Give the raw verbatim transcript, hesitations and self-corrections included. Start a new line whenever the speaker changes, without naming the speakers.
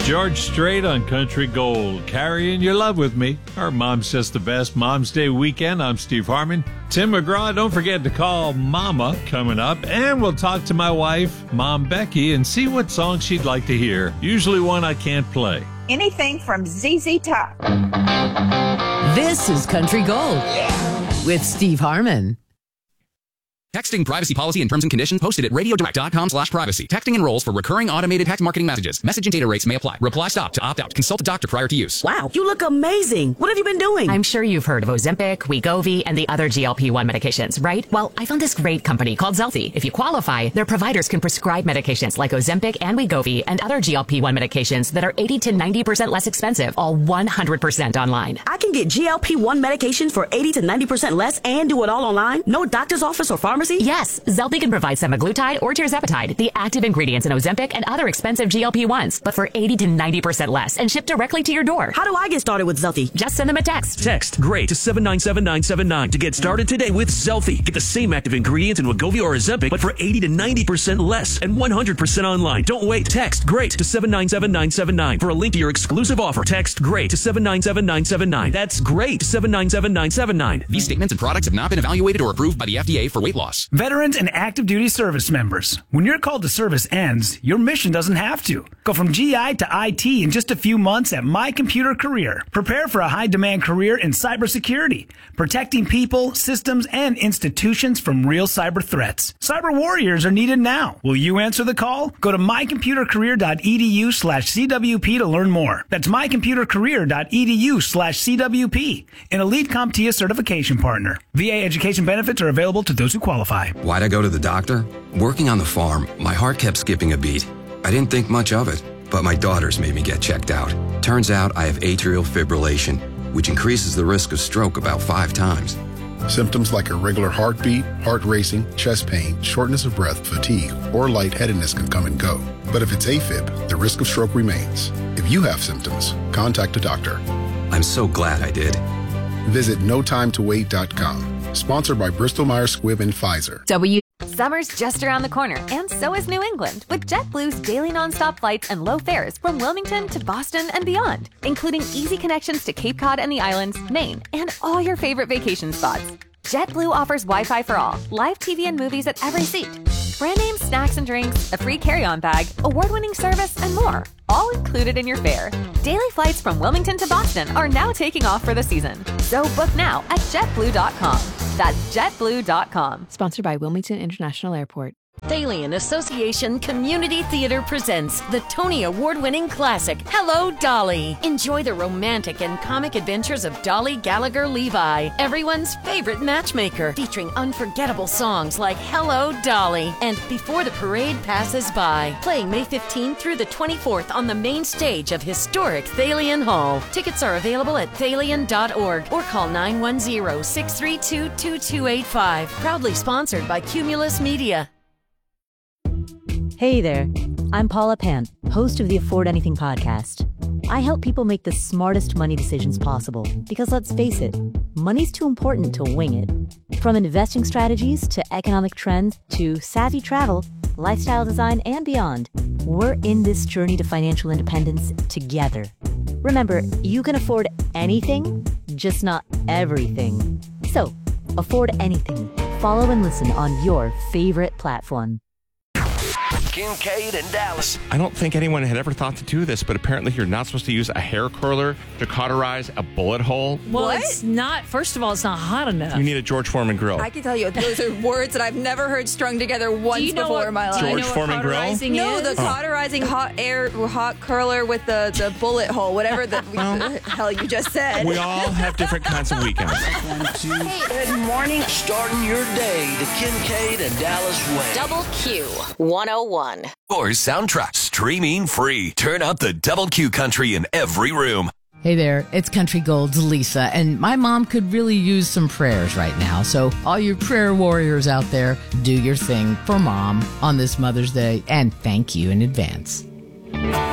George Strait on Country Gold, carrying your love with me. Our mom's just the best. Mom's Day weekend. I'm Steve Harmon. Tim McGraw, don't forget to call Mama coming up, and we'll talk to my wife, Mom Becky, and see what song she'd like to hear. Usually one I can't play.
Anything from Z Z Top.
This is Country Gold with Steve Harmon.
Texting privacy policy and terms and conditions posted at radiodirect.com slash privacy. Texting enrolls for recurring automated text marketing messages. Message and data rates may apply. Reply stop to opt out. Consult a doctor prior to use.
Wow, you look amazing. What have you been doing?
I'm sure you've heard of Ozempic, Wegovy, and the other G L P one medications, right? Well, I found this great company called Zelty. If you qualify, their providers can prescribe medications like Ozempic and Wegovy and other G L P one medications that are eighty to ninety percent less expensive, all one hundred percent online.
I can get G L P one medications for eighty to ninety percent less and do it all online? No doctor's office or pharmacy?
Yes, Zelty can provide semaglutide or tirzepatide, the active ingredients in Ozempic and other expensive G L P ones, but for eighty to ninety percent less and shipped directly to your door.
How do I get started with Zelty?
Just send them a text.
Text GREAT to seven nine seven nine seven nine to get started today with Zelty. Get the same active ingredients in Wegovy or Ozempic, but for eighty to ninety percent less and one hundred percent online. Don't wait. Text GREAT to seven nine seven nine seven nine for a link to your exclusive offer. Text GREAT to seven nine seven nine seven nine. That's GREAT to seven nine seven nine seven nine.
These statements and products have not been evaluated or approved by the F D A for weight loss.
Veterans and active duty service members. When your call to service ends, your mission doesn't have to. Go from G I to I T in just a few months at My Computer Career. Prepare for a high-demand career in cybersecurity, protecting people, systems, and institutions from real cyber threats. Cyber warriors are needed now. Will you answer the call? Go to mycomputercareer.edu slash CWP to learn more. That's mycomputercareer.edu slash CWP, an Elite CompTIA certification partner. V A education benefits are available to those who qualify.
Why'd I go to the doctor? Working on the farm, my heart kept skipping a beat. I didn't think much of it, but my daughters made me get checked out. Turns out I have atrial fibrillation, which increases the risk of stroke about five times.
Symptoms like irregular heartbeat, heart racing, chest pain, shortness of breath, fatigue, or lightheadedness can come and go. But if it's AFib, the risk of stroke remains. If you have symptoms, contact a doctor.
I'm so glad I did.
Visit no time to wait dot com. Sponsored by Bristol Myers Squibb and Pfizer.
W. Summer's just around the corner, and so is New England, with JetBlue's daily nonstop flights and low fares from Wilmington to Boston and beyond, including easy connections to Cape Cod and the islands, Maine, and all your favorite vacation spots. JetBlue offers Wi-Fi for all, live T V and movies at every seat, brand name snacks and drinks, a free carry-on bag, award-winning service, and more, all included in your fare. Daily flights from Wilmington to Boston are now taking off for the season, so book now at jet blue dot com. That's jet blue dot com.
Sponsored by Wilmington International Airport.
Thalian Association Community Theater presents the Tony Award-winning classic, Hello, Dolly. Enjoy the romantic and comic adventures of Dolly Gallagher Levi, everyone's favorite matchmaker, featuring unforgettable songs like Hello, Dolly and Before the Parade Passes By. Playing May fifteenth through the twenty-fourth on the main stage of historic Thalian Hall. Tickets are available at thalian dot org or call nine one zero, six three two, two two eight five. Proudly sponsored by Cumulus Media.
Hey there, I'm Paula Pant, host of the Afford Anything podcast. I help people make the smartest money decisions possible because let's face it, money's too important to wing it. From investing strategies to economic trends to savvy travel, lifestyle design, and beyond, we're in this journey to financial independence together. Remember, you can afford anything, just not everything. So, afford anything. Follow and listen on your favorite platform.
Kincaid and Dallas.
I don't think anyone had ever thought to do this, but apparently you're not supposed to use a hair curler to cauterize a bullet hole.
Well, what? It's not, first of all, it's not hot enough.
You need a George Foreman grill.
I can tell you, those are words that I've never heard strung together once
you know
before
what,
in my life.
George Foreman grill?
No, the
oh.
cauterizing hot air, hot curler with the, the bullet hole, whatever the,
well,
the hell you just said.
We all have different kinds of weekends.
One, two, hey, good morning. Starting your day the Kincaid and Dallas way.
Double Q one oh one.
Or soundtrack streaming free. Turn up the Double Q Country in every room.
Hey there, it's Country Gold's Lisa, and my mom could really use some prayers right now. So all you prayer warriors out there, do your thing for Mom on this Mother's Day, and thank you in advance.